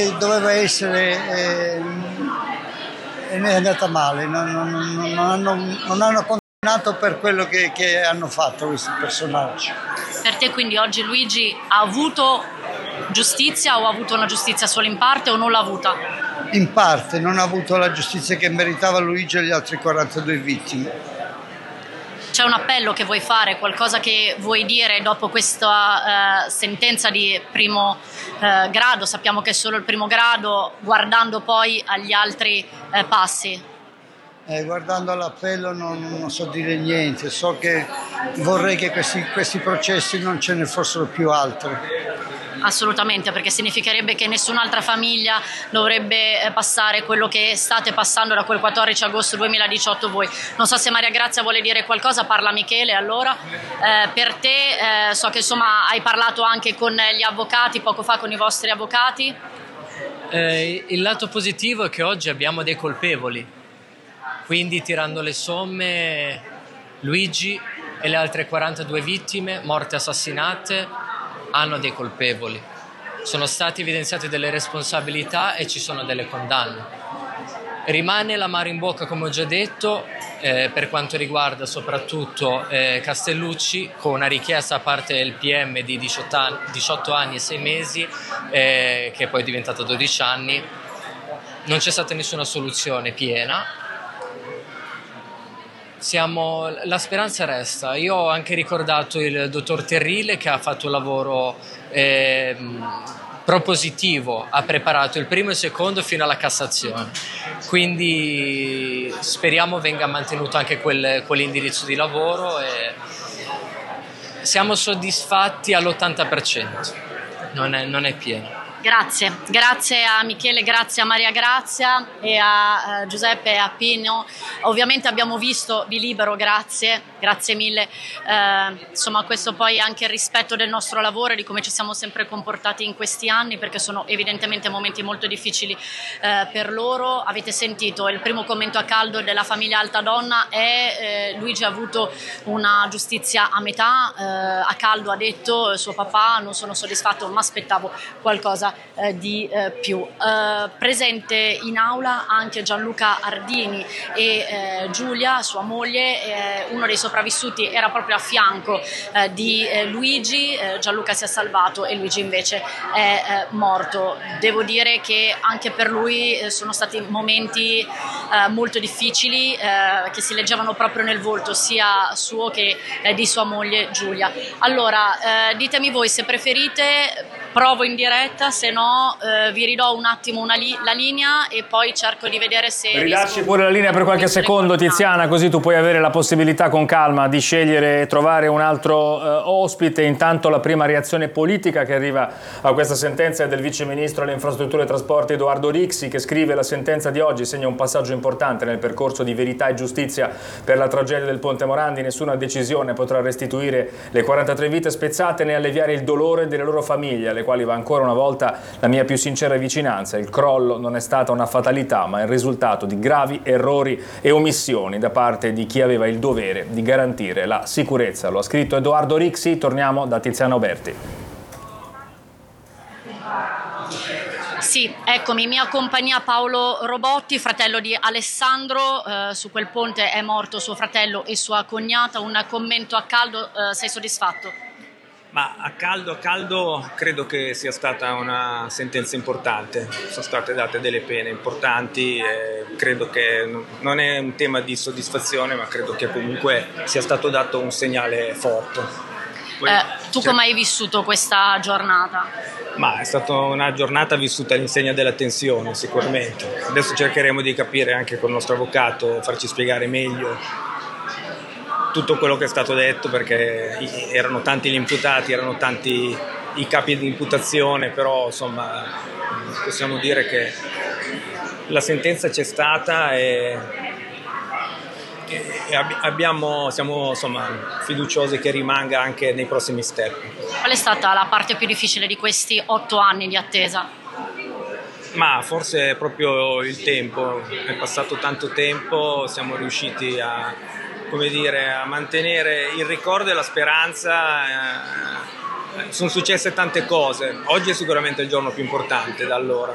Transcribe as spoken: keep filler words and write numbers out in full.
Doveva essere eh, e ne è andata male, non, non, non, hanno, non hanno condannato per quello che, che hanno fatto questi personaggi. Per te quindi oggi Luigi ha avuto giustizia o ha avuto una giustizia solo in parte o non l'ha avuta? In parte, non ha avuto la giustizia che meritava Luigi e gli altri quarantadue vittime. C'è un appello che vuoi fare, qualcosa che vuoi dire dopo questa uh, sentenza di primo uh, grado? Sappiamo che è solo il primo grado, guardando poi agli altri uh, passi. Eh, guardando all'appello non, non so dire niente, so che vorrei che questi, questi processi non ce ne fossero più altri. Assolutamente, perché significherebbe che nessun'altra famiglia dovrebbe passare quello che state passando da quel quattordici agosto duemiladiciotto voi. Non so se Maria Grazia vuole dire qualcosa, parla Michele allora. Eh, per te eh, so che insomma hai parlato anche con gli avvocati, poco fa con i vostri avvocati. Eh, il lato positivo è che oggi abbiamo dei colpevoli, quindi tirando le somme Luigi e le altre quarantadue vittime morte assassinate hanno dei colpevoli, sono state evidenziate delle responsabilità e ci sono delle condanne. Rimane l'amaro in bocca, come ho già detto, eh, per quanto riguarda soprattutto eh, Castellucci, con una richiesta da parte del P M di diciotto anni, diciotto anni e sei mesi, eh, che poi è diventata dodici anni. Non c'è stata nessuna soluzione piena. Siamo, la speranza resta. Io ho anche ricordato il dottor Terrile che ha fatto un lavoro eh, propositivo, ha preparato il primo e il secondo fino alla Cassazione, quindi speriamo venga mantenuto anche quel, quell'indirizzo di lavoro e siamo soddisfatti all'ottanta per cento, non è, non è pieno. Grazie, grazie a Michele, grazie a Maria Grazia e a uh, Giuseppe e a Pino. Ovviamente abbiamo visto, vi libero, grazie, grazie mille. Uh, insomma, questo poi è anche il rispetto del nostro lavoro e di come ci siamo sempre comportati in questi anni, perché sono evidentemente momenti molto difficili uh, per loro. Avete sentito il primo commento a caldo della famiglia Altadonna è eh, Luigi ha avuto una giustizia a metà, uh, a caldo ha detto suo papà non sono soddisfatto, ma aspettavo qualcosa Eh, di eh, più. Eh, presente in aula anche Gianluca Ardini e eh, Giulia, sua moglie. Eh, uno dei sopravvissuti era proprio a fianco eh, di eh, Luigi. eh, Gianluca si è salvato e Luigi invece è eh, morto. Devo dire che anche per lui eh, sono stati momenti eh, molto difficili eh, che si leggevano proprio nel volto sia suo che eh, di sua moglie Giulia. Allora eh, ditemi voi se preferite, provo in diretta, se no eh, vi ridò un attimo una li- la linea e poi cerco di vedere se... Ridacci pure la linea per qualche secondo, Tiziana, così tu puoi avere la possibilità con calma di scegliere e trovare un altro eh, ospite. Intanto la prima reazione politica che arriva a questa sentenza è del Vice Ministro alle Infrastrutture e Trasporti Edoardo Rixi, che scrive: la sentenza di oggi segna un passaggio importante nel percorso di verità e giustizia per la tragedia del Ponte Morandi. Nessuna decisione potrà restituire le quarantatré vite spezzate né alleviare il dolore delle loro famiglie, alle quali va ancora una volta la mia più sincera vicinanza. Il crollo non è stata una fatalità, ma il risultato di gravi errori e omissioni da parte di chi aveva il dovere di garantire la sicurezza. Lo ha scritto Edoardo Rixi. Torniamo da Tiziana Oberti. Sì, eccomi, mia compagnia Paolo Robotti, fratello di Alessandro. Eh, su quel ponte è morto suo fratello e sua cognata. Un commento a caldo, eh, sei soddisfatto? Ma a caldo a caldo credo che sia stata una sentenza importante, sono state date delle pene importanti e credo che non è un tema di soddisfazione, ma credo che comunque sia stato dato un segnale forte. Poi, eh, tu cioè, come hai vissuto questa giornata? Ma è stata una giornata vissuta all'insegna della tensione sicuramente. Adesso cercheremo di capire anche con il nostro avvocato, farci spiegare meglio tutto quello che è stato detto, perché erano tanti gli imputati, erano tanti i capi di imputazione, però insomma possiamo dire che la sentenza c'è stata e, e abbiamo, siamo insomma fiduciosi che rimanga anche nei prossimi step. Qual è stata la parte più difficile di questi otto anni di attesa? Ma forse è proprio il tempo, è passato tanto tempo, siamo riusciti a, come dire, a mantenere il ricordo e la speranza. Eh, sono successe tante cose, oggi è sicuramente il giorno più importante da allora.